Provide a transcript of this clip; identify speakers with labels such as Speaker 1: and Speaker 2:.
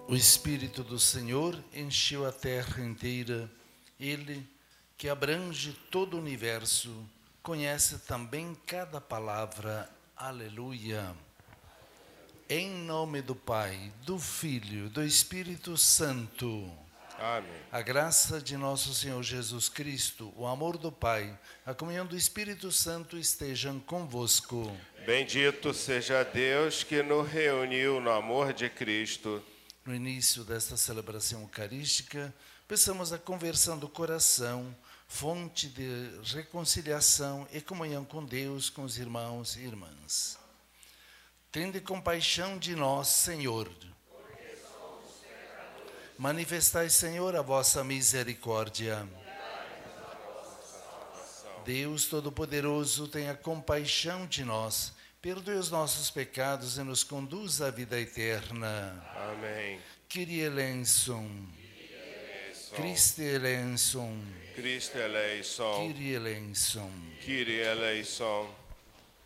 Speaker 1: O Espírito do Senhor encheu a terra inteira. Ele, que abrange todo o universo, conhece também cada palavra. Aleluia. Em nome do Pai, do Filho, do Espírito Santo.
Speaker 2: Amém.
Speaker 1: A graça de nosso Senhor Jesus Cristo, o amor do Pai, a comunhão do Espírito Santo estejam convosco.
Speaker 2: Bendito seja Deus que nos reuniu no amor de Cristo.
Speaker 1: No início desta celebração eucarística, peçamos a conversão do coração, fonte de reconciliação e comunhão com Deus, com os irmãos e irmãs. Tende compaixão de nós, Senhor. Manifestai, Senhor, a vossa misericórdia. Deus Todo-Poderoso, tenha compaixão de nós, perdoe os nossos pecados e nos conduza à vida eterna.
Speaker 2: Amém.
Speaker 1: Kyrie eleison. Christe eleison.
Speaker 2: Christe eleison.
Speaker 1: Kyrie eleison.
Speaker 2: Kyrie eleison.